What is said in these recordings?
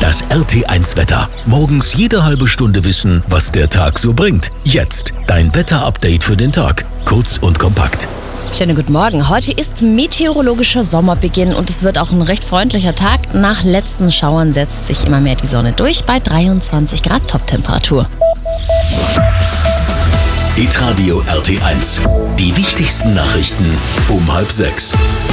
Das RT1 Wetter. Morgens jede halbe Stunde wissen, was der Tag so bringt. Jetzt dein Wetterupdate für den Tag. Kurz und kompakt. Schönen guten Morgen. Heute ist meteorologischer Sommerbeginn und es wird auch ein recht freundlicher Tag. Nach letzten Schauern setzt sich immer mehr die Sonne durch bei 23 Grad Toptemperatur. Hitradio RT1. Die wichtigsten Nachrichten um 5:30.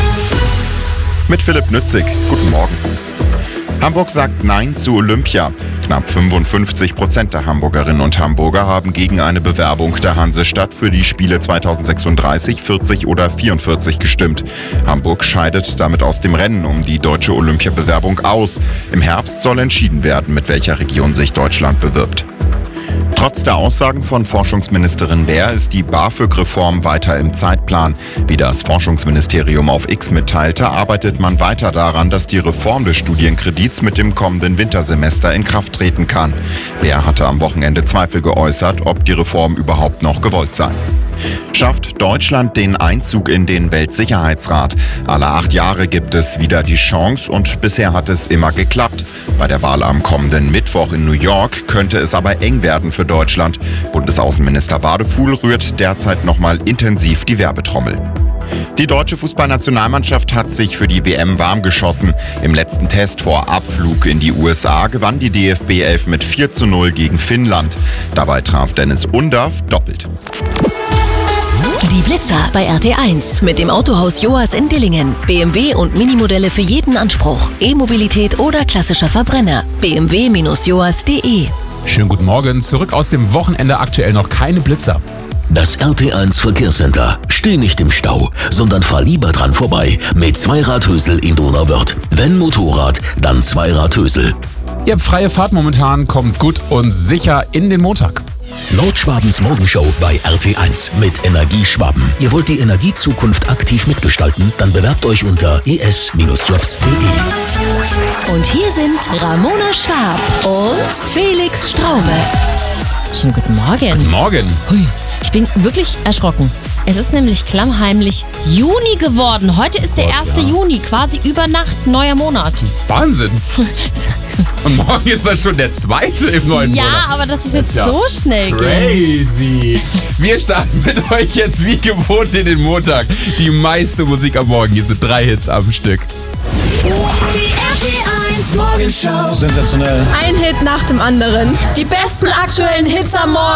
Mit Philipp Nützig. Guten Morgen. Hamburg sagt Nein zu Olympia. Knapp 55% der Hamburgerinnen und Hamburger haben gegen eine Bewerbung der Hansestadt für die Spiele 2036, 40 oder 44 gestimmt. Hamburg scheidet damit aus dem Rennen um die deutsche Olympiabewerbung aus. Im Herbst soll entschieden werden, mit welcher Region sich Deutschland bewirbt. Trotz der Aussagen von Forschungsministerin Baer ist die BAföG-Reform weiter im Zeitplan. Wie das Forschungsministerium auf X mitteilte, arbeitet man weiter daran, dass die Reform des Studienkredits mit dem kommenden Wintersemester in Kraft treten kann. Baer hatte am Wochenende Zweifel geäußert, ob die Reform überhaupt noch gewollt sei. Schafft Deutschland den Einzug in den Weltsicherheitsrat? Alle 8 Jahre gibt es wieder die Chance und bisher hat es immer geklappt. Bei der Wahl am kommenden Mittwoch in New York könnte es aber eng werden für Deutschland. Bundesaußenminister Wadefuhl rührt derzeit nochmal intensiv die Werbetrommel. Die deutsche Fußballnationalmannschaft hat sich für die WM warm geschossen. Im letzten Test vor Abflug in die USA gewann die DFB 11 mit 4:0 gegen Finnland. Dabei traf Dennis Undaff doppelt. Die Blitzer bei RT1 mit dem Autohaus Joas in Dillingen. BMW und Minimodelle für jeden Anspruch. E-Mobilität oder klassischer Verbrenner. bmw-joas.de. Schönen guten Morgen. Zurück aus dem Wochenende, aktuell noch keine Blitzer. Das RT1 Verkehrscenter. Steh nicht im Stau, sondern fahr lieber dran vorbei mit Zweiradhösel in Donauwörth. Wenn Motorrad, dann Zweiradhösel. Ihr habt freie Fahrt momentan, kommt gut und sicher in den Montag. Nordschwabens Morgenshow bei RT1 mit Energieschwaben. Ihr wollt die Energiezukunft aktiv mitgestalten? Dann bewerbt euch unter es-jobs.de. Und hier sind Ramona Schwab und Felix Straube. Schönen guten Morgen. Guten Morgen. Hui, ich bin wirklich erschrocken. Es ist nämlich klammheimlich Juni geworden. Heute ist der 1. Juni, quasi über Nacht, neuer Monat. Wahnsinn. Und morgen ist das schon der 2. im neuen Monat. Ja, aber dass es jetzt so schnell geht. Crazy. Wir starten mit euch jetzt wie gewohnt in den Montag. Die meiste Musik am Morgen. Hier sind 3 Hits am Stück. Die RT1 Morgenshow. Sensationell. Ein Hit nach dem anderen. Die besten aktuellen Hits am Morgen.